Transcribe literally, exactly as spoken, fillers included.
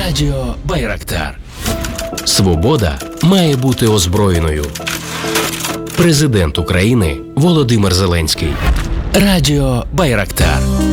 Радіо Байрактар. Свобода має бути озброєною. Президент України Володимир Зеленський. Радіо Байрактар.